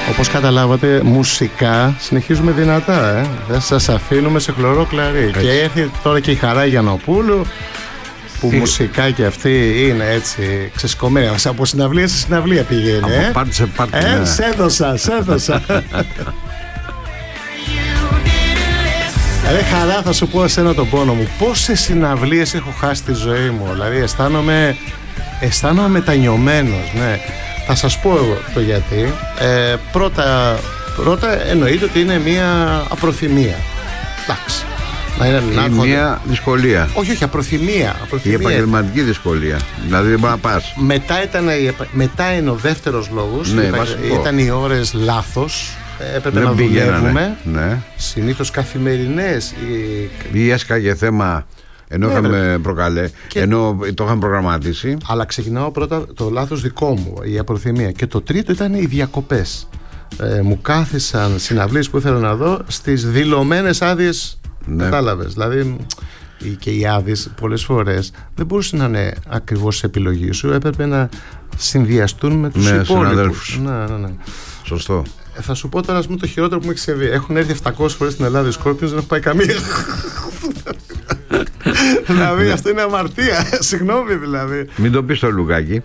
Όπως καταλάβατε, μουσικά συνεχίζουμε δυνατά, δεν σας αφήνουμε σε χλωρό κλαρί. Έτσι. Και έρθει τώρα και η Χαρά Γιαννοπούλου, που μουσικά και αυτή είναι έτσι ξεσκομμένη. Από συναυλία σε συναυλία πηγαίνει. Από πάρτι σε πάρτι. Σε έδωσα. Ρε Χαρά, θα σου πω εσένα τον πόνο μου. Πόσες συναυλίες έχω χάσει τη ζωή μου. Δηλαδή αισθάνομαι μετανιωμένος, ναι. Θα σας πω εγώ το γιατί. Πρώτα εννοείται ότι είναι μια απροθυμία. Εντάξει. Μια δυσκολία. Όχι, απροθυμία. Η επαγγελματική δυσκολία. Δηλαδή δεν μπορεί να πας. Μετά είναι ο δεύτερος λόγος. Ναι, ήταν οι ώρες λάθος. Έπρεπε να δουλεύουμε. Ναι. Συνήθως καθημερινές. Ή έσκαγε θέμα. Ενώ είχαμε προκαλέ, ενώ το είχαμε προγραμματίσει. Αλλά ξεκινάω πρώτα το λάθος δικό μου, η απροθυμία. Και το τρίτο ήταν οι διακοπές. Μου κάθισαν συναυλίες που ήθελα να δω στις δηλωμένες άδειες. Ναι. Κατάλαβες. Δηλαδή και οι άδειες πολλές φορές δεν μπορούσαν να είναι ακριβώς επιλογή σου. Έπρεπε να συνδυαστούν με τους υπόλοιπους. Ναι. Σωστό. Θα σου πω τώρα, ας πούμε, το χειρότερο που μου έχει συμβεί. Έχουν έρθει 700 φορές στην Ελλάδα οι Scorpions, δεν έχω πάει καμία. Δηλαδή αυτό είναι αμαρτία. Συγγνώμη δηλαδή. Μην το πεις στο Λουκάκι.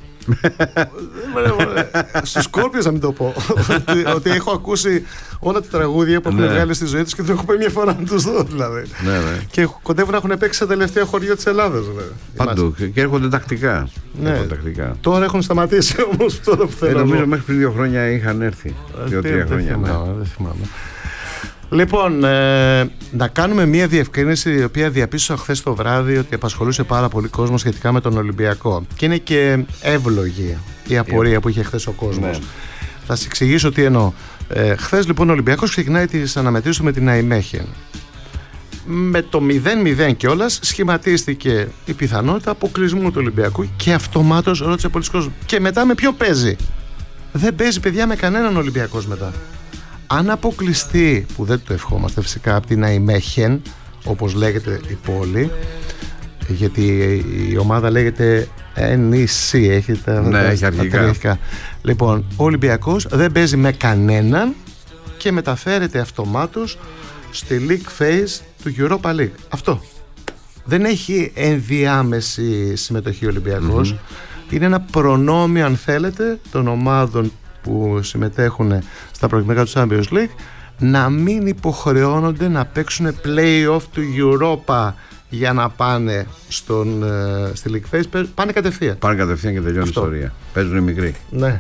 Στους Scorpions να μην το πω. Ότι έχω ακούσει όλα τα τραγούδια που έχουν βγάλει στη ζωή τους και δεν έχω πάει μια φορά να τους δω δηλαδή. Και κοντεύουν να έχουν παίξει στα τελευταία χωριά της Ελλάδας. Παντού και έρχονται τακτικά. Τώρα έχουν σταματήσει όμως τώρα που θέλω. Νομίζω μέχρι πριν 2 χρόνια είχαν έρθει. 2-3 χρόνια. Δεν θυμάμαι. Λοιπόν, να κάνουμε μια διευκρίνηση, η οποία διαπίστωσα χθες το βράδυ ότι απασχολούσε πάρα πολύ κόσμο σχετικά με τον Ολυμπιακό. Και είναι και εύλογη η απορία που είχε χθες ο κόσμος. Θα σας εξηγήσω τι εννοώ. Χθες λοιπόν ο Ολυμπιακός ξεκινάει τις αναμετρήσεις του με την Ναϊμέχεν. Με το 0-0 κιόλας σχηματίστηκε η πιθανότητα αποκλεισμού του Ολυμπιακού και αυτομάτως ρώτησε πολλοί κόσμο. Και μετά με ποιο παίζει? Δεν παίζει, παιδιά, με κανέναν Ολυμπιακός μετά. Αν αποκλειστεί, που δεν το ευχόμαστε φυσικά, από την Ναϊμέχεν, όπως λέγεται η πόλη, γιατί η ομάδα λέγεται NEC, έχει αρχικά. Λοιπόν, ο Ολυμπιακός δεν παίζει με κανέναν και μεταφέρεται αυτομάτως στη League Phase του Europa League. Αυτό. Δεν έχει ενδιάμεση συμμετοχή ο Ολυμπιακός. Είναι ένα προνόμιο, αν θέλετε, των ομάδων που συμμετέχουν στα προκριματικά του Champions League να μην υποχρεώνονται να παίξουν play-off του Europa για να πάνε στη League Phase. Πάνε κατευθείαν. Πάνε κατευθείαν και τελειώνει η ιστορία. Παίζουν οι μικροί. Ναι.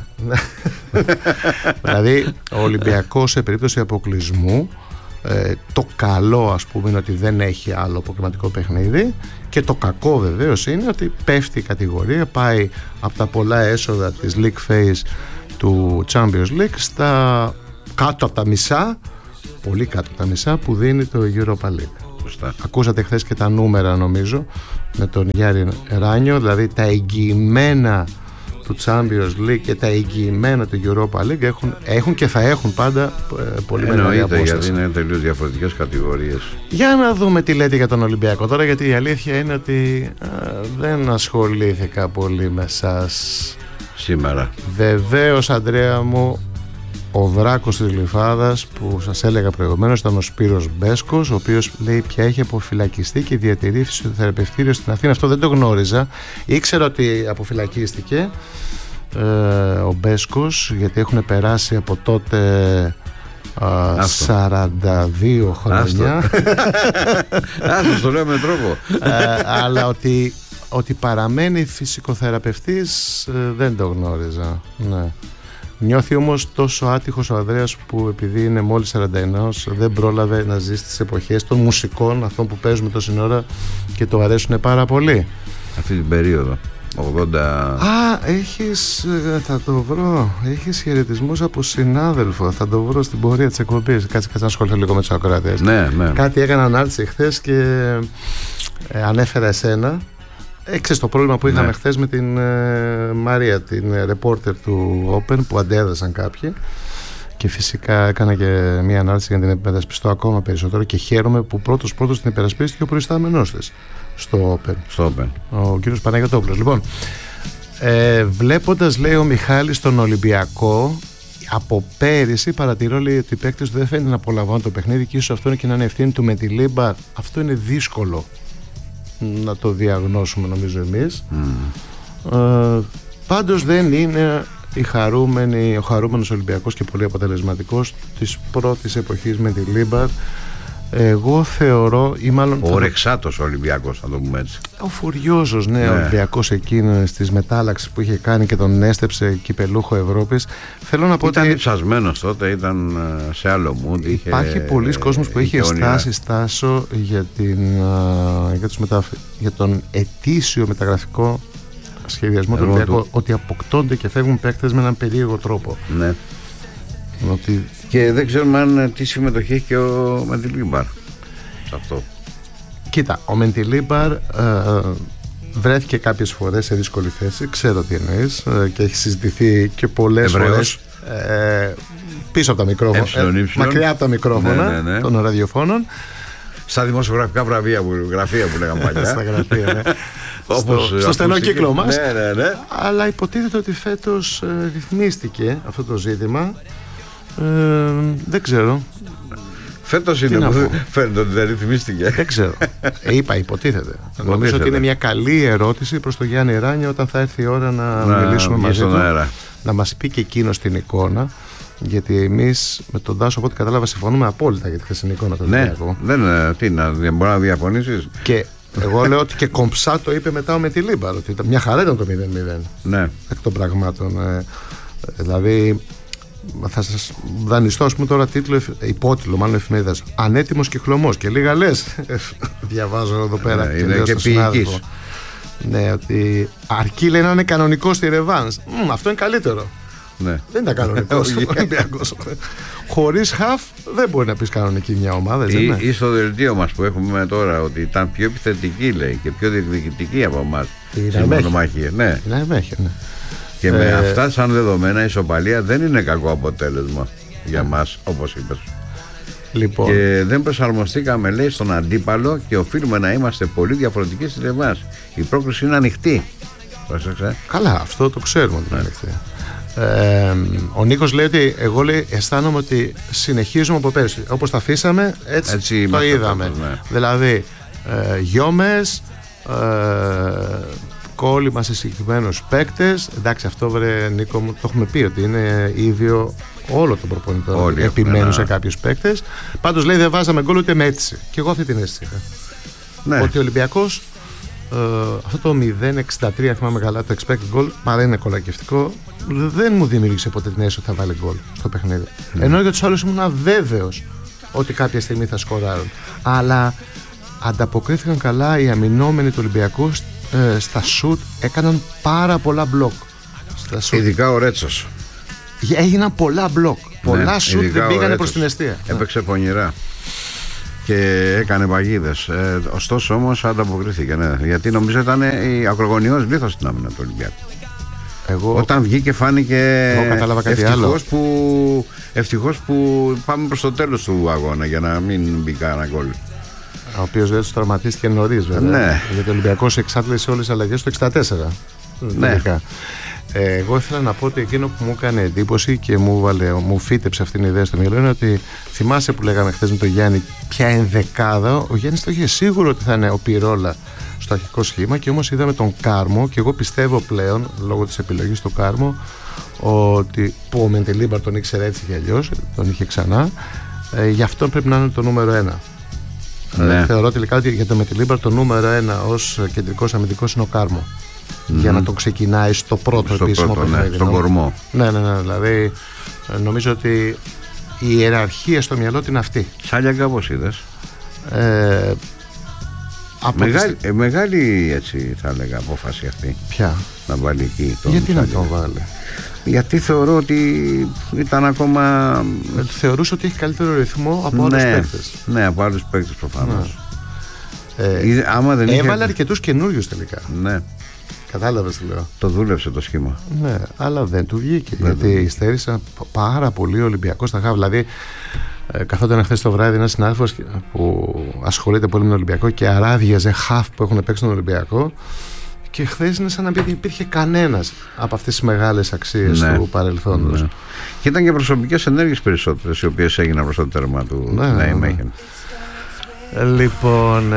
Δηλαδή ο Ολυμπιακός σε περίπτωση αποκλεισμού, το καλό, ας πούμε, είναι ότι δεν έχει άλλο προκριματικό παιχνίδι, και το κακό βεβαίως είναι ότι πέφτει η κατηγορία, πάει από τα πολλά έσοδα της League Phase του Champions League στα κάτω από τα μισά, πολύ κάτω από τα μισά που δίνει το Europa League. Ακούσατε χθες και τα νούμερα, νομίζω, με τον Γιάννη Ράνιο, δηλαδή τα εγγυημένα του Champions League και τα εγγυημένα του Europa League έχουν και θα έχουν πάντα πολύ μεγάλη απόσταση. Γιατί είναι τελείως διαφορετικές κατηγορίες. Για να δούμε τι λέτε για τον Ολυμπιακό τώρα, γιατί η αλήθεια είναι ότι δεν ασχολήθηκα πολύ με εσάς σήμερα. Βεβαίως, Αντρέα μου, ο δράκος της Γλυφάδας που σας έλεγα προηγουμένως ήταν ο Σπύρος Μπέσκος, ο οποίος λέει πια έχει αποφυλακιστεί και διατηρεί φυσιοθεραπευτήριο στην Αθήνα. Αυτό δεν το γνώριζα. Ήξερα ότι αποφυλακίστηκε ο Μπέσκος, γιατί έχουν περάσει από τότε 42 χρόνια. Άστο, το λέω με τρόπο. Αλλά ότι παραμένει φυσικοθεραπευτής δεν το γνώριζα. Ναι. Νιώθει όμως τόσο άτυχος ο Ανδρέας που επειδή είναι μόλις 41 δεν πρόλαβε να ζει στις εποχές των μουσικών, αυτών που παίζουμε τόση ώρα και το αρέσουν πάρα πολύ. Αυτή την περίοδο 80. Έχεις, θα το βρω, έχεις χαιρετισμούς από συνάδελφο, θα το βρω στην πορεία της εκπομπής. Κάτσε να ασχοληθώ λίγο με τους ακροατές. Ναι. Κάτι έκανα ανάρτηση χθες και ανέφερα εσένα. Ξέρεις το πρόβλημα που είχαμε χθες με την Μαρία, την reporter του Open, που αντέδρασαν κάποιοι, και φυσικά έκανα και μια ανάρτηση για να την υπερασπιστώ ακόμα περισσότερο και χαίρομαι που πρώτος την υπερασπίστηκε ο προϊστάμενός της στο Open. Ο κύριος Παναγιωτόπουλος. Λοιπόν, βλέποντας, λέει ο Μιχάλης, τον Ολυμπιακό, από πέρυσι παρατηρώ, λέει, ότι οι παίκτες δεν φαίνεται να απολαμβάνουν το παιχνίδι και ίσως αυτό είναι και να είναι ευθύνη του Μεντιλίμπαρ. Αυτό είναι δύσκολο να το διαγνώσουμε, νομίζω εμείς. Πάντως δεν είναι ο χαρούμενος Ολυμπιακός και πολύ αποτελεσματικός της πρώτης εποχής Μεντιλίμπαρ. Εγώ θεωρώ, ή μάλλον ο Ρεξάτος Ολυμπιακός, θα το πούμε έτσι. Ο Φουριόζος, ναι, ο Ολυμπιακός εκείνος της μετάλλαξης που είχε κάνει και τον έστεψε κυπελούχο Ευρώπης. Θέλω να πω ήταν ότι ψασμένος τότε, ήταν σε άλλο mood. Υπάρχει πολλοί κόσμος που είχε στάσει Στάσο για τον ετήσιο μεταγραφικό σχεδιασμό του Ολυμπιακού, ότι αποκτώνται και φεύγουν παίκτες με έναν περίεργο τρόπο. Ναι. Ότι... Και δεν ξέρουμε αν τι συμμετοχή έχει και ο Μεντιλίμπαρ σε αυτό. Κοίτα, ο Μεντιλίμπαρ βρέθηκε κάποιες φορές σε δύσκολη θέση, ξέρω τι εννοείς, και έχει συζητηθεί και πολλές φορές πίσω από τα μικρόφωνα, μακριά από τα μικρόφωνα των ραδιοφώνων. Στα δημοσιογραφικά γραφεία που λέγαμε παλιά. Στα γραφεία, ναι. Στο στενό κύκλο μας. Ναι. Αλλά υποτίθεται ότι φέτος ρυθμίστηκε αυτό το ζήτημα. Δεν ξέρω. Φέτος είναι που φαίνεται ότι δεν ρυθμίστηκε. Δεν ξέρω. Είπα υποτίθεται. Νομίζω ότι είναι μια καλή ερώτηση προς τον Γιάννη Ράνιο όταν θα έρθει η ώρα να μιλήσουμε μαζί του. Να μας πει και εκείνος την εικόνα. Γιατί εμείς με τον Τάσο, από ό,τι κατάλαβα, συμφωνούμε απόλυτα για τη χθεσινή εικόνα του Ολυμπιακού. Δεν μπορεί να διαφωνήσεις. Και εγώ λέω ότι και κομψά το είπε μετά ο Μεντιλίμπαρ, ότι μια χαρά ήταν το 0-0. Ναι. Εκ των πραγμάτων. Δηλαδή, θα σας δανειστώ, ας πούμε, τώρα υπότιτλο μάλλον εφημερίδας. Ανέτοιμος και χλωμός. Και λίγα λες. Διαβάζω εδώ πέρα. Και είναι και ποιητής. Ναι, ότι αρκεί, λέει, να είναι κανονικό στη ρεβάνς. Αυτό είναι καλύτερο. Ναι. Δεν ήταν κανονικός ο Ολυμπιακός. Χωρίς χαφ δεν μπορεί να πεις κανονική μια ομάδα. Ή στο δελτίο μας που έχουμε τώρα, ότι ήταν πιο επιθετική, λέει, και πιο διεκδικητική από εμάς στη μονομαχία. Ναι. Και με αυτά σαν δεδομένα η ισοπαλία δεν είναι κακό αποτέλεσμα για μας, όπως είπες. Λοιπόν. Και δεν προσαρμοστήκαμε, λέει, στον αντίπαλο και οφείλουμε να είμαστε πολύ διαφορετικοί στη ρεβάνς. Η πρόκληση είναι ανοιχτή. Πρόσεξε. Καλά, αυτό το ξέρουμε ότι είναι ανοιχτή. Ο Νίκος λέει ότι εγώ, λέει, αισθάνομαι ότι συνεχίζουμε από πέρσι. Όπως τα αφήσαμε, έτσι το είδαμε. Ναι. Δηλαδή, γιόμες, κόλλημα σε συγκεκριμένους παίκτες. Εντάξει, αυτό, βρε Νίκο μου, το έχουμε πει ότι είναι ίδιο όλο των προπονητών. Επιμένουν σε κάποιους παίκτες. Πάντως, λέει, δεν βάζαμε γκολ ούτε με αίτηση. Και εγώ αυτή την αίσθηση είχα. Ναι. Ότι ο Ολυμπιακός, αυτό το 0,63, θυμάμαι καλά, το expected goal, παρά είναι κολακευτικό, δεν μου δημιούργησε ποτέ την αίσθηση ότι θα βάλει γκολ στο παιχνίδι. Ενώ για τους άλλους ήμουν αβέβαιος ότι κάποια στιγμή θα σκοράρουν. Αλλά ανταποκρίθηκαν καλά οι αμυνόμενοι του Ολυμπιακού στα σουτ, έκαναν πάρα πολλά μπλοκ. Ειδικά ο Ρέτσος. Έγιναν πολλά μπλοκ. Πολλά σουτ δεν πήγανε προς την εστία. Έπαιξε πονηρά και έκανε παγίδες. Ωστόσο όμως ανταποκρίθηκε, ναι, γιατί νομίζω ήταν η ακρογωνιός λίθος στην άμυνα του Ολυμπιακού. Όταν βγήκε φάνηκε ευτυχώς που πάμε προς το τέλος του αγώνα για να μην μπει κανένα γκολ. Ο οποίος δεν τους τραυματίστηκε νωρίς, βέβαια. Ναι. Γιατί ο Ολυμπιακός εξάτλησε όλες τις αλλαγές το 64. Ναι. Εγώ ήθελα να πω ότι εκείνο που μου έκανε εντύπωση και μου φύτεψε αυτήν την ιδέα στο μυαλό είναι ότι θυμάσαι που λέγαμε χθες με τον Γιάννη ποια ενδεκάδα. Ο Γιάννης το είχε σίγουρο ότι θα είναι ο Πυρόλα στο αρχικό σχήμα, και όμως είδαμε τον Κάρμο, και εγώ πιστεύω πλέον λόγω της επιλογής του Κάρμο ότι, που ο Μεντιλίμπαρ τον ήξερε έτσι και αλλιώς, τον είχε ξανά, γι' αυτό πρέπει να είναι το νούμερο 1. Ναι. Θεωρώ τελικά ότι για το Μεντιλίμπαρ το νούμερο 1 ως κεντρικός αμυντικός είναι ο Κάρμο. Για να τον ξεκινάει στο πρώτο επίσημο παιχνίδι. Στον κορμό. Ναι, δηλαδή νομίζω ότι η ιεραρχία στο μυαλό του είναι αυτή. Σάλιακα πώς είδες? Μεγάλη, έτσι θα έλεγα, απόφαση αυτή. Ποια? Να βάλει εκεί τον. Γιατί να τον βάλει? Γιατί θεωρώ ότι ήταν ακόμα. Θεωρούσε ότι έχει καλύτερο ρυθμό από άλλους παίκτες. Ναι, από άλλους παίκτες προφανώς. Έβαλε αρκετούς καινούριους τελικά. Ναι. Κατάλαβες τι λέω? Το δούλεψε το σχήμα. Ναι, αλλά δεν του βγήκε. Γιατί υστέρησαν πάρα πολύ ο Ολυμπιακός στα χαβ. Δηλαδή, καθόταν χθες το βράδυ ένας συνάδελφος που ασχολείται πολύ με τον Ολυμπιακό και αράδιαζε χαφ που έχουν παίξει τον Ολυμπιακό. Και χθες είναι σαν να μην υπήρχε κανένας από αυτές τις μεγάλες αξίες του παρελθόντος. Ναι. Και ήταν και προσωπικές ενέργειες περισσότερες οι οποίες έγιναν προς το τέρμα του Νάιμεχεν. Λοιπόν,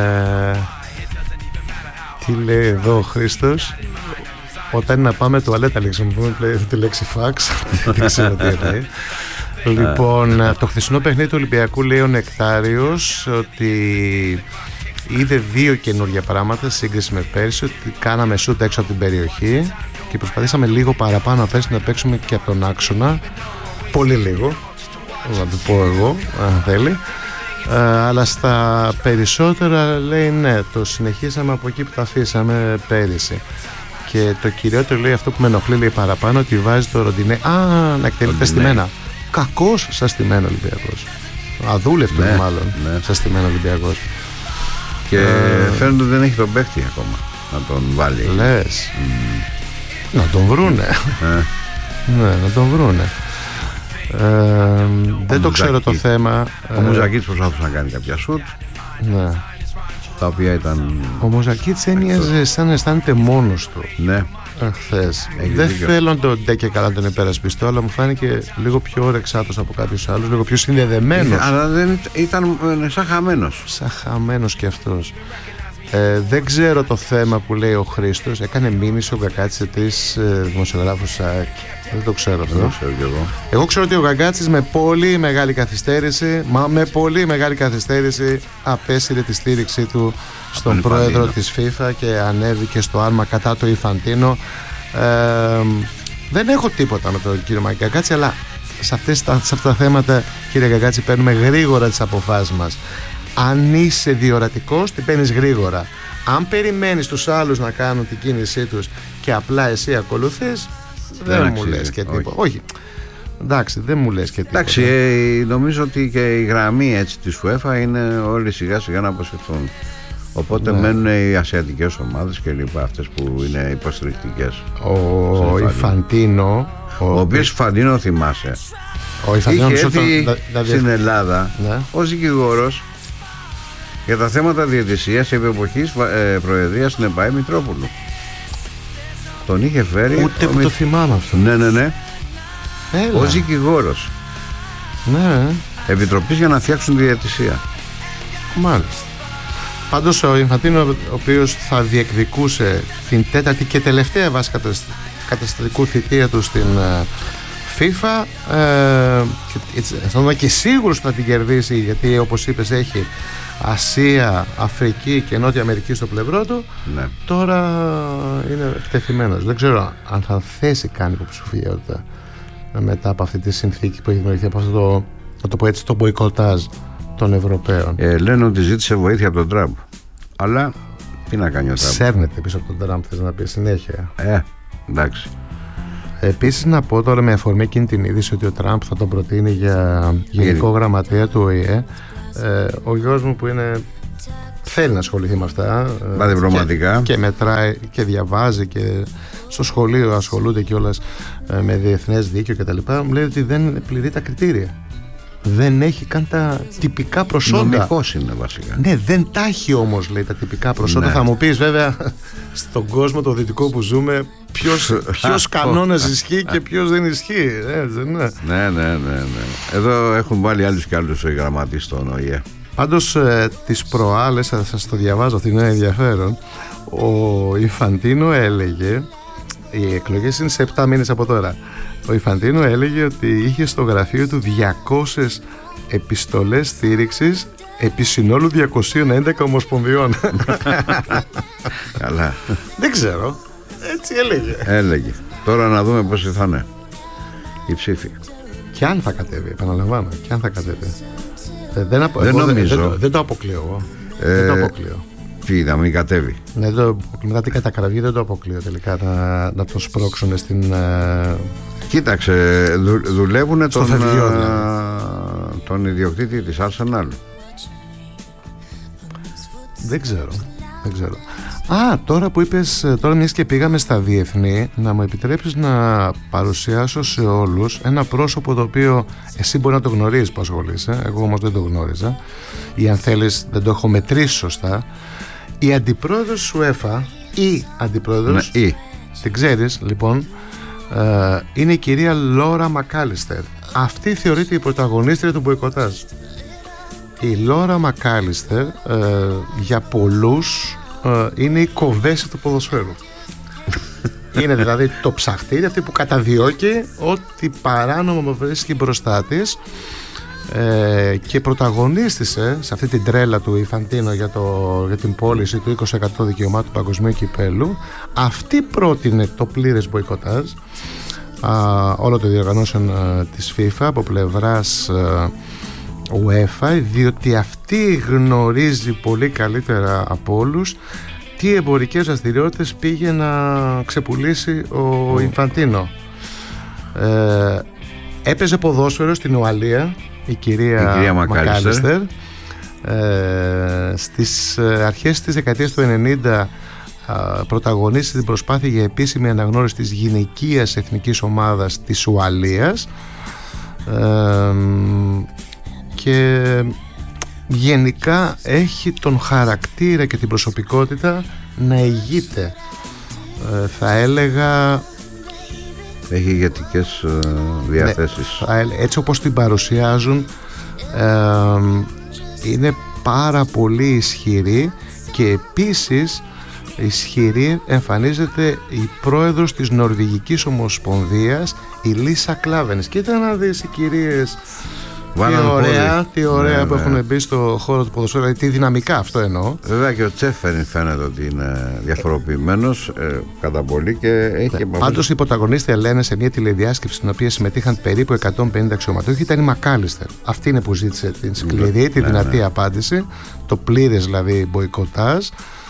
τι λέει εδώ ο Χρήστος? Όταν είναι να πάμε τουαλέτα χρησιμοποιούμε τη λέξη φαξ. Δεν ξέρω τι λέει. Λοιπόν, το χθεσινό παιχνίδι του Ολυμπιακού, λέει ο Νεκτάριος, ότι είδε 2 καινούργια πράγματα σε σύγκριση με πέρσι, ότι κάναμε σούτ έξω από την περιοχή και προσπαθήσαμε λίγο παραπάνω πέρσι να παίξουμε και από τον άξονα. Πολύ λίγο, να το πω εγώ αν θέλει, αλλά στα περισσότερα, λέει, ναι, το συνεχίσαμε από εκεί που τα αφήσαμε πέρυσι. Και το κυριότερο, λέει, αυτό που με ενοχλεί, λέει, παραπάνω, ότι βάζει το Ροντινέ να εκτελείται στημένα. Κακός σαν στημένο Ολυμπιακός. Αδούλευτος μάλλον σαν στημένο Ολυμπιακός. Και φαίνεται ότι δεν έχει τον παίκτη ακόμα να τον βάλει. Λες. Να τον βρούνε. Ναι, να τον βρούνε. Δεν το ξέρω το θέμα. Ο Μουζακίτς προσπάθησε να κάνει κάποια σουτ. Ναι. Τα οποία ήταν... Ο Μουζακίτς έμοιαζε σαν να αισθάνεται μόνος του. Ναι. Χθες. Δεν θέλω να τον ντε και καλά να τον υπερασπιστώ, αλλά μου φάνηκε λίγο πιο όρεξάτος από κάποιους άλλους, λίγο πιο συνδεδεμένος. Αλλά δεν ήταν σαν χαμένος. Σαν χαμένος κι αυτός. Δεν ξέρω το θέμα που λέει ο Χρήστος. Έκανε μήνυση ο Γκαγκάτσης σε 3 δημοσιογράφους. Δεν το ξέρω αυτό. Εγώ ξέρω ότι ο Γκαγκάτσης με πολύ μεγάλη καθυστέρηση απέσυρε τη στήριξή του στον πρόεδρο της FIFA και ανέβηκε στο άρμα κατά το Ιφαντίνο. Δεν έχω τίποτα με τον κύριο Γκαγκάτση, αλλά σε αυτά τα θέματα, κύριε Γκαγκάτση, παίρνουμε γρήγορα τις αποφάσεις μας. Αν είσαι διορατικός, την παίρνεις γρήγορα. Αν περιμένεις τους άλλους να κάνουν την κίνησή τους και απλά εσύ ακολουθείς, δεν μου λες και τίποτα. Όχι. Εντάξει, δεν μου λες και τίποτα. Εντάξει, νομίζω ότι και η γραμμή, έτσι, της UEFA είναι όλοι σιγά σιγά να αποσυρθούν. Οπότε μένουν οι ασιατικές ομάδες και λοιπά, αυτές που είναι υποστηρικτικές. Ο Ιφαντίνο, ο οποίος Ιφαντίνο, θυμάσαι, είχε έρθει στην Ελλάδα ως δικηγόρος για τα θέματα διαιτησίας επί εποχής προεδρίας στην ΕΠΑΕ Μητρόπουλου. Τον είχε φέρει. Ούτε που το θυμάμαι αυτό. Ναι. Ως δικηγόρος. Ναι. Επιτροπής για να φτιάξουν τη διαιτησία. Μάλιστα. Πάντως ο Ιφαντίνο, ο οποίος θα διεκδικούσε την 4η και τελευταία βάση καταστατικού θητεία του στην FIFA, και σίγουρος θα την κερδίσει, γιατί όπως είπες έχει Ασία, Αφρική και Νότια Αμερική στο πλευρό του. Ναι. Τώρα είναι εκτεθειμένος. Δεν ξέρω αν θα θέσει καν υποψηφιότητα μετά από αυτή τη συνθήκη που έχει δημιουργηθεί, από αυτό το πω έτσι, το μποϊκοτάζ των Ευρωπαίων. Λένε ότι ζήτησε βοήθεια από τον Τραμπ. Αλλά τι να κάνει ο Τραμπ. Σέρνεται πίσω από τον Τραμπ, θες να πει συνέχεια. Εντάξει. Επίσης να πω τώρα, με αφορμή εκείνη την είδηση ότι ο Τραμπ θα τον προτείνει για γενικό γραμματέα του ΟΗΕ, ο γιος μου που θέλει να ασχοληθεί με αυτά και μετράει και διαβάζει και στο σχολείο ασχολούνται κιόλας με διεθνές δίκαιο κτλ, μου λέει ότι δεν πληρεί τα κριτήρια. Δεν έχει καν τα τυπικά προσόντα. Νομικός είναι βασικά. Ναι, δεν τα έχει όμως, λέει, τα τυπικά προσόντα. Θα μου πεις βέβαια, στον κόσμο το δυτικό που ζούμε, ποιος κανόνας ισχύει και ποιος δεν ισχύει. Ναι. Εδώ έχουν βάλει άλλους και άλλους γραμματείς στον ΟΗΕ. Πάντως τις προάλλες, θα σας το διαβάζω, αυτό είναι ενδιαφέρον. Ο Ιφαντίνο έλεγε, οι εκλογές είναι σε 7 μήνες από τώρα, ο Ιφαντίνο έλεγε ότι είχε στο γραφείο του 200 επιστολές στήριξης επί συνόλου 211 ομοσπονδιών. Καλά. Δεν ξέρω, έτσι έλεγε. Τώρα να δούμε πώς θα είναι η ψήφη. Και αν θα κατέβει, επαναλαμβάνω, και αν θα κατέβει. Δεν νομίζω. Δεν το αποκλείω εγώ. Δεν το αποκλείω. Τι, να μην κατέβει. Μετά την κατακραυγή δεν το αποκλείω τελικά να το σπρώξουν στην... Κοίταξε, δουλεύουν τον ιδιοκτήτη της Arsenal. Δεν ξέρω. Τώρα που είπες, τώρα μιας και πήγαμε στα διεθνή, να μου επιτρέψεις να παρουσιάσω σε όλους ένα πρόσωπο το οποίο εσύ μπορεί να το γνωρίζεις που ασχολείσαι, εγώ όμως δεν το γνώριζα, ή αν θέλεις δεν το έχω μετρήσει σωστά. Η αντιπρόεδρος της UEFA, η αντιπρόεδρος. Ναι, την ξέρεις λοιπόν, είναι η κυρία Λόρα Μακάλιστερ. Αυτή θεωρείται η πρωταγωνίστρια του μποϊκοτάζ. Η Λόρα Μακάλιστερ για πολλούς είναι η κοβέση του ποδοσφαίρου. Είναι δηλαδή το ψαχτήρι, αυτή που καταδιώκει ό,τι παράνομο βρίσκει μπροστά της, και πρωταγωνίστησε σε αυτή την τρέλα του Ιφαντίνο για την πώληση του 20% δικαιωμάτου του παγκοσμίου κυπέλου. Αυτή πρότεινε το πλήρες μποϊκοτάζ όλο το διοργανώσεων της FIFA από πλευράς UEFA, διότι αυτή γνωρίζει πολύ καλύτερα από όλους τι εμπορικές δραστηριότητες πήγε να ξεπουλήσει ο Ιφαντίνο. Έπαιζε ποδόσφαιρο στην Ουαλία η κυρία Μακάλιστερ. Στις αρχές της δεκαετίας του 90 πρωταγωνίστησε την προσπάθεια για επίσημη αναγνώριση της γυναικείας εθνικής ομάδας της Ουαλίας, και γενικά έχει τον χαρακτήρα και την προσωπικότητα να ηγείται, θα έλεγα. Έχει ηγετικές διαθέσεις. Ναι, έτσι όπως την παρουσιάζουν, είναι πάρα πολύ ισχυρή, και επίσης ισχυρή εμφανίζεται η πρόεδρος της Νορβηγικής Ομοσπονδίας, η Λίσα Κλάβενς. Κοίτα να δεις οι κυρίες, τι ωραία που έχουν μπει στο χώρο του ποδοσφαίρου, τι δυναμικά, αυτό εννοώ. Βέβαια και ο Τσέφεριν φαίνεται ότι είναι διαφοροποιημένος κατά πολύ και έχει. Πάντως η πρωταγωνίστρια, λένε, σε μια τηλεδιάσκεψη στην οποία συμμετείχαν περίπου 150 αξιωματούχοι, ήταν η Μακάλιστερ. Αυτή είναι που ζήτησε την σκληρή, τη δυνατή απάντηση, το πλήρες δηλαδή μποϊκοτάζ.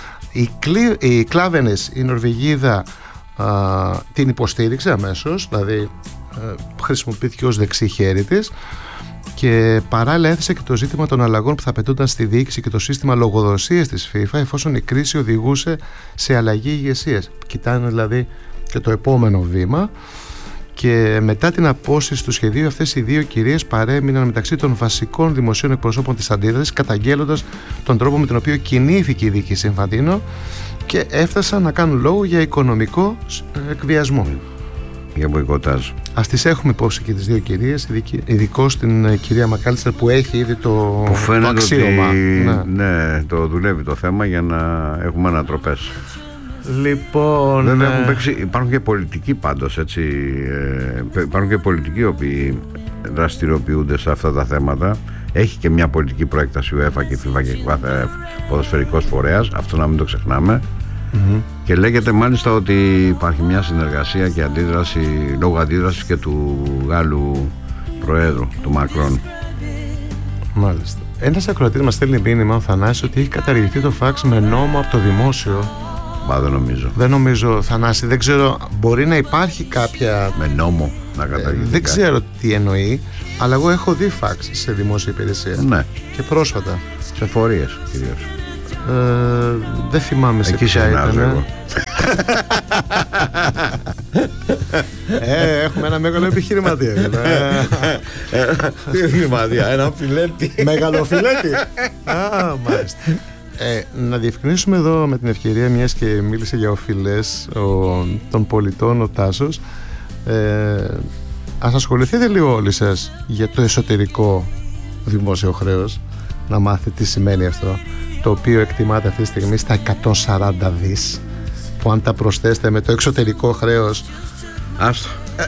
Η Κλάβενες, η Νορβηγίδα, την υποστήριξε αμέσως, δηλαδή χρησιμοποιήθηκε ως δεξί χέρι της, και παράλληλα έθεσε και το ζήτημα των αλλαγών που θα απαιτούνταν στη διοίκηση και το σύστημα λογοδοσίας της FIFA, εφόσον η κρίση οδηγούσε σε αλλαγή ηγεσίας. Κοιτάνε δηλαδή και το επόμενο βήμα. Και μετά την απόσυρση του σχεδίου, αυτές οι δύο κυρίες παρέμειναν μεταξύ των βασικών δημοσίων εκπροσώπων της αντίδρασης, καταγγέλλοντας τον τρόπο με τον οποίο κινήθηκε η διοίκηση Ιφαντίνο, και έφτασαν να κάνουν λόγο για οικονομικό εκβιασμό. Για μποϊκοτάζ. Ας τις έχουμε υπόψη και τις δύο κυρίες, ειδικώς την κυρία Μακάλιστερ που έχει ήδη το αξίωμα. Ναι, το δουλεύει το θέμα για να έχουμε ανατροπές. Λοιπόν, βέβαια υπάρχουν και πολιτικοί πάντως, έτσι, υπάρχουν και πολιτικοί οι οποίοι δραστηριοποιούνται σε αυτά τα θέματα. Έχει και μια πολιτική προέκταση UEFA και FIFA και κάθε ποδοσφαιρικός φορέας, αυτό να μην το ξεχνάμε. Και λέγεται μάλιστα ότι υπάρχει μια συνεργασία και αντίδραση, λόγω αντίδρασης και του Γάλλου Προέδρου, του Μακρόν. Μάλιστα. Ένας ακροατής μας στέλνει μήνυμα, ο Θανάσης, ότι έχει καταργηθεί το φαξ με νόμο από το δημόσιο. Δεν νομίζω. Θανάση, δεν ξέρω, μπορεί να υπάρχει κάποια. Με νόμο να καταργηθεί. Δεν ξέρω τι εννοεί, αλλά εγώ έχω δει φαξ σε δημόσια υπηρεσία. Ναι. Και πρόσφατα. Σε φορείες κυρίως. Δεν θυμάμαι σε ποια ήταν. Έχουμε ένα μεγάλο επιχειρηματία. Τι επιχειρηματία, ένα φιλέτη. Μεγαλοφιλέτη. Μάλιστα. Να διευκρινίσουμε εδώ με την ευκαιρία, μιας και μίλησε για οφειλές των πολιτών ο Τάσος, ας ασχοληθείτε λίγο όλοι σας για το εσωτερικό δημόσιο χρέος, να μάθετε τι σημαίνει αυτό, το οποίο εκτιμάται αυτή τη στιγμή στα 140 δις, που αν τα προσθέσετε με το εξωτερικό χρέος, άστο,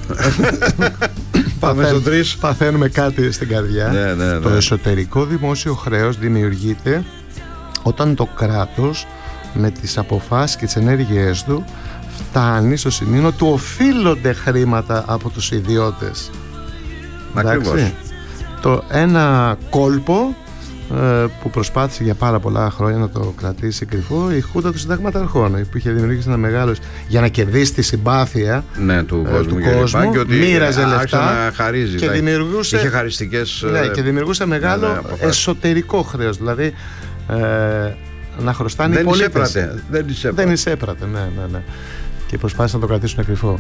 παθαίνουμε κάτι στην καρδιά. Ναι. Το εσωτερικό δημόσιο χρέος δημιουργείται όταν το κράτος με τις αποφάσεις και τις ενέργειές του φτάνει στο σημείο του οφείλονται χρήματα από τους ιδιώτες. Ακριβώς. Το ένα κόλπο που προσπάθησε για πάρα πολλά χρόνια να το κρατήσει κρυφό η Χούντα των Συνταγματαρχών, που είχε δημιουργήσει ένα μεγάλο, για να κερδίσει τη συμπάθεια του κόσμου και ότι μοίραζε λεφτά να χαρίζει, και δημιουργούσε, είχε χαριστικές, και δημιουργούσε μεγάλο εσωτερικό χρέος, δηλαδή να χρωστάνε οι πολίτες. Δεν εισέπρατε. Ναι. Και προσπάθησαν να το κρατήσουν κρυφό.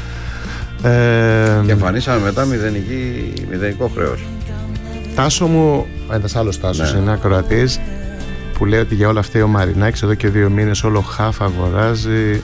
Και εμφανίσαμε μετά μηδενικό χρέος. Τάσο μου, ένας άλλος Τάσος, είναι ακροατής, που λέει ότι για όλα αυτά ο Μαρινάκης εδώ και 2 μήνες όλο χαφ αγοράζει.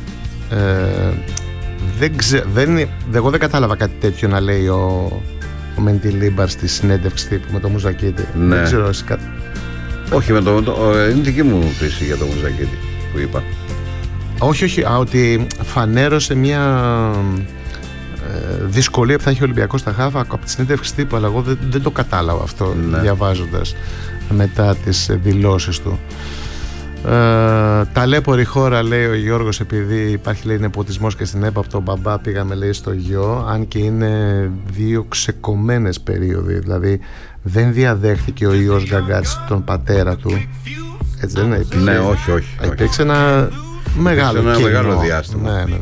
Εγώ δεν κατάλαβα κάτι τέτοιο να λέει ο Μεντιλίμπαρ στη συνέντευξη τύπου με το Μουζακίτη. Ναι. Δεν ξέρω εσύ κάτι. Όχι, είναι δική μου θέση για το Μουζακίτη που είπα. Όχι, ότι φανέρωσε μια δυσκολία που θα έχει ο Ολυμπιακός στα χάφα από τη συνέντευξη τύπου, αλλά εγώ δεν το κατάλαβα αυτό, ναι, διαβάζοντας μετά τις δηλώσεις του. Ταλέπορη χώρα, λέει ο Γιώργος, επειδή υπάρχει, λέει, νεποτισμός και στην ΕΠΑ από τον μπαμπά πήγαμε, λέει, στο γιο, αν και είναι 2 ξεκομμένες περίοδοι, δηλαδή δεν διαδέχτηκε ο ιός Γκαγκάτση τον πατέρα του, έτσι δεν είναι? Ναι, όχι. Υπήρξε ένα μεγάλο διάστημα. Ναι.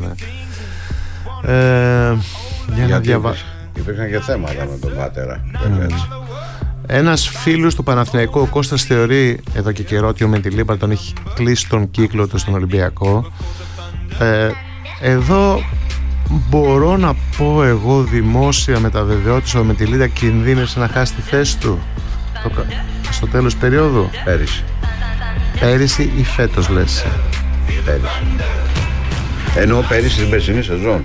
Για να διαβάσω. Υπήρχαν και θέματα με τον πατέρα. Ένας φίλος του Παναθηναϊκού, ο Κώστας, θεωρεί εδώ και καιρό ότι ο Μεντιλίμπαρ τον έχει κλείσει τον κύκλο του στον Ολυμπιακό. Εδώ μπορώ να πω εγώ δημόσια με τα βεβαιότητα ότι ο Μεντιλίμπαρ κινδύνευσε να χάσει τη θέση του στο τέλος περίοδου. Πέρυσι ή φέτος, λες? Πέρυσι. Ενώ πέρυσι στην περσινή σεζόν.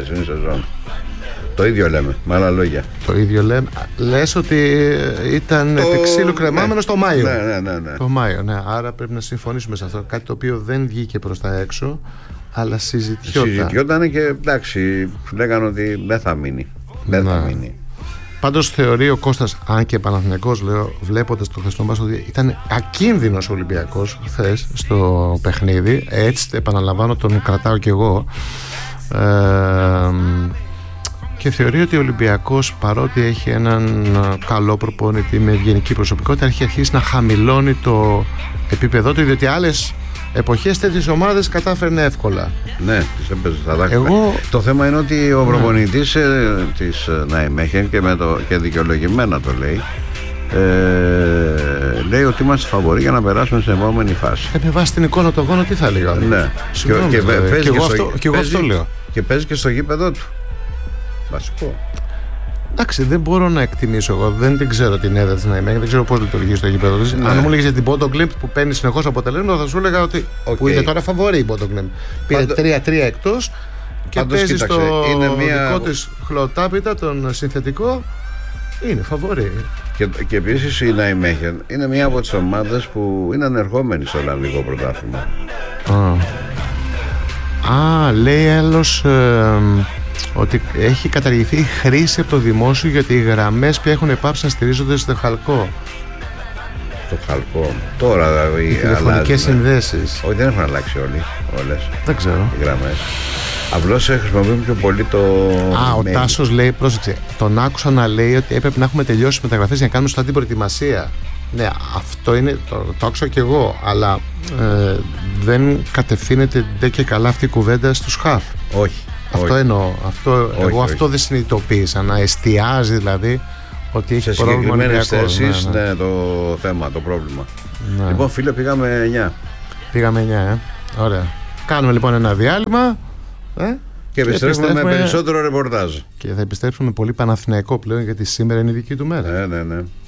Το ίδιο λέμε, με άλλα λόγια. Το ίδιο λέμε. Λες ότι ήταν επί ξύλου κρεμάμενο, ναι, στο Μάιο. Ναι. Το Μάιο, ναι. Άρα πρέπει να συμφωνήσουμε σε αυτό. Κάτι το οποίο δεν βγήκε προς τα έξω, αλλά συζητιόταν και εντάξει, λέγανε ότι δεν θα μείνει. Θα μείνει. Πάντως θεωρεί ο Κώστας, αν και Παναθηναϊκός, λέω, βλέποντας το χθεσινό μας, ότι ήταν ακίνδυνος ο Ολυμπιακός χθες στο παιχνίδι. Έτσι, επαναλαμβάνω, τον κρατάω κι εγώ. Και θεωρεί ότι ο Ολυμπιακός, παρότι έχει έναν καλό προπονητή με ευγενική προσωπικότητα, έχει αρχίσει να χαμηλώνει το επίπεδό του, διότι άλλες εποχές τέτοιες ομάδες κατάφερνε εύκολα. Ναι, τις έπαιζε στα δάχτυλα. Το θέμα είναι ότι ο προπονητής της Ναϊμέχεν, και δικαιολογημένα το λέει, λέει ότι είμαστε φαβοροί για να περάσουμε στην επόμενη φάση. Με βάση την εικόνα του αγώνα, τι θα λέγα? Ναι. Και εγώ αυτό λέω. Και παίζει και στο γήπεδο του. Βασικό. Εντάξει, δεν μπορώ να εκτιμήσω εγώ. Δεν την ξέρω την έδρα της Ναϊμέχεν, δεν ξέρω πώς λειτουργεί στο γήπεδο της. Αν μου έλεγες για την Bodo Glimt που παίρνει συνεχώς αποτελέσματα, θα σου έλεγα ότι που είναι τώρα φαβορή η Bodo Glimt. Πήρε 3-3 εκτός και παίζει στο δικό της χλωτάπιτα, τον συνθετικό. Είναι φαβορή. Και επίσης η Ναϊμέχεν είναι μία από τις ομάδες που είναι ανερχόμενη στο Ολλανδικό πρωτάθλημα. Λέει άλλος ότι έχει καταργηθεί η χρήση από το δημόσιο, γιατί οι γραμμές πια έχουν πάψει να στηρίζονται στο χαλκό. Στο χαλκό. Τώρα δηλαδή. Οι τηλεφωνικές συνδέσεις. Όχι, δεν έχουν αλλάξει όλες. Δεν ξέρω. Οι γραμμές. Απλώς χρησιμοποιούμε πιο πολύ το. Ο Τάσος λέει, πρόσεξε, τον άκουσα να λέει ότι έπρεπε να έχουμε τελειώσει μεταγραφές για να κάνουμε σωστά την προετοιμασία. Ναι, αυτό είναι, το άκουσα κι εγώ, αλλά δεν κατευθύνεται ντε και καλά αυτή η κουβέντα στους χαφ. Όχι. Αυτό εννοώ. Αυτό δεν συνειδητοποίησα. Να εστιάζει δηλαδή ότι έχει σε πρόβλημα. Σε συγκεκριμένες θέσεις, ναι, το θέμα, το πρόβλημα. Ναι. Λοιπόν, φίλε, πήγαμε 9. Πήγαμε 9, ωραία. Κάνουμε λοιπόν ένα διάλειμμα. Και επιστρέφουμε με περισσότερο ρεπορτάζ. Και θα επιστρέψουμε πολύ Παναθηναϊκό πλέον, γιατί σήμερα είναι η δική του μέρα. Ναι.